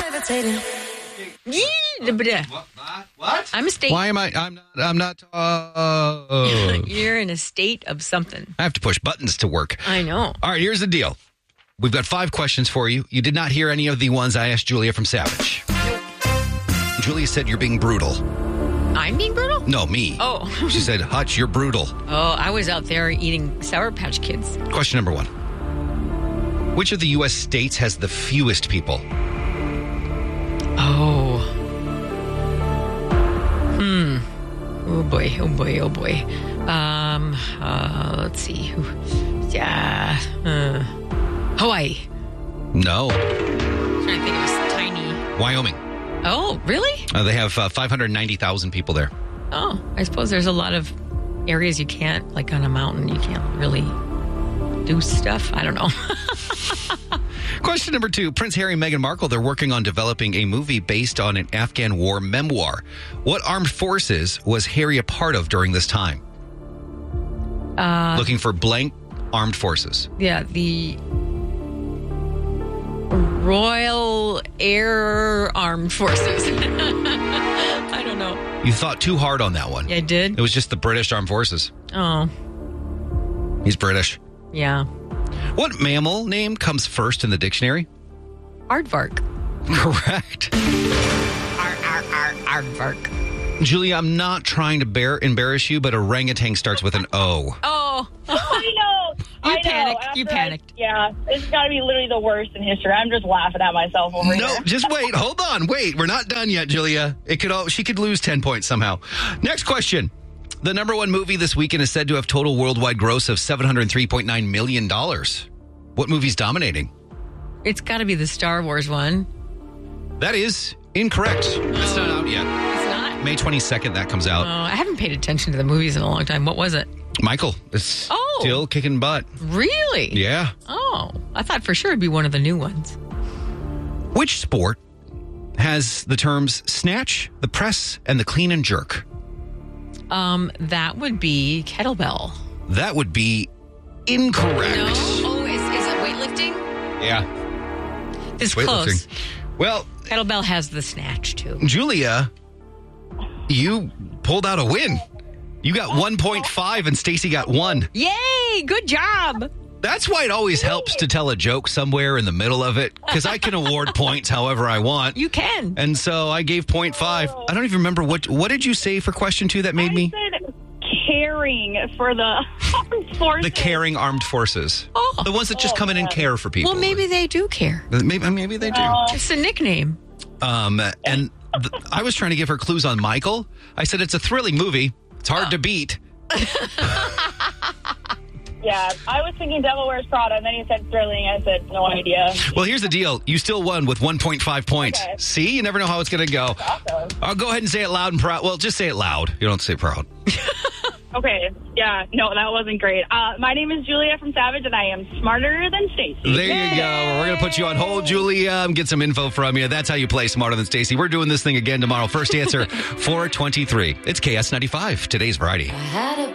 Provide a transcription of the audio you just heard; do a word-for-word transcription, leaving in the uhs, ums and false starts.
What? What? I'm a state. Why am I? I'm not. I'm not. Uh, You're in a state of something. I have to push buttons to work. I know. All right, here's the deal. We've got five questions for you. You did not hear any of the ones I asked Julia from Savage. Julia said you're being brutal. I'm being brutal? No, me. Oh. She said, Hutch, you're brutal. Oh, I was out there eating Sour Patch Kids. Question number one. Which of the U S states has the fewest people? Oh. Hmm. Oh, boy. Oh, boy. Oh, boy. Um, uh, let's see. Yeah. Uh, Hawaii. No. I'm trying to think of a tiny. Wyoming. Oh, really? Uh, they have uh, five hundred ninety thousand people there. Oh, I suppose there's a lot of areas you can't, like on a mountain, you can't really do stuff. I don't know. Question number two. Prince Harry and Meghan Markle, they're working on developing a movie based on an Afghan war memoir. What armed forces was Harry a part of during this time? Uh, Looking for blank armed forces. yeah, the Royal Air Armed Forces. I don't know. You thought too hard on that one. Yeah, I did? It was just the British Armed Forces. Oh, He's British. yeah. What mammal name comes first in the dictionary? Aardvark. Correct. Ar, ar, ar, aardvark. Julia, I'm not trying to bear, embarrass you, but orangutan starts with an O. Oh. I know. You I know. panicked. After You I- panicked. yeah, it's got to be literally the worst in history. I'm just laughing at myself over No, here. just wait. Hold on. Wait. We're not done yet, Julia. It could all, she could lose ten points somehow. Next question. The number one movie this weekend is said to have total worldwide gross of seven hundred three point nine million dollars. What movie's dominating? It's got to be the Star Wars one. That is incorrect. It's not out yet. It's not? May twenty-second, that comes out. Oh, I haven't paid attention to the movies in a long time. What was it? Michael is Oh. still kicking butt. Really? Yeah. Oh, I thought for sure it'd be one of the new ones. Which sport has the terms snatch, the press, and the clean and jerk? Um, that would be kettlebell. That would be incorrect. No? Oh, is, is it weightlifting? Yeah. It's Weightlifting. close. Well, Kettlebell has the snatch, too. Julia, you pulled out a win. You got one point five and Stacy got one. Yay! Good job! That's why it always helps to tell a joke somewhere in the middle of it, because I can award points however I want. You can. And so I gave point five. I don't even remember what what did you say for question two that made I me? said caring for the armed forces. The caring armed forces. Oh. The ones that just come in and care for people. Well, maybe they do care. Maybe, maybe they do. It's a nickname. Um, and th- I was trying to give her clues on Michael. I said it's a thrilling movie. It's hard to beat. Yeah, I was thinking Devil Wears Prada, and then you said thrilling. I said, no idea. Well, here's the deal. You still won with one point five points. Okay. See? You never know how it's going to go. Awesome. I'll go ahead and say it loud and proud. Well, just say it loud. You don't say proud. Okay, yeah, no, that wasn't great. Uh, my name is Julia from Savage, and I am smarter than Stacy. There you go. We're going to put you on hold, Julia, and get some info from you. That's how you play Smarter Than Stacy. We're doing this thing again tomorrow. First answer, four twenty-three. It's K S ninety-five. Today's Variety.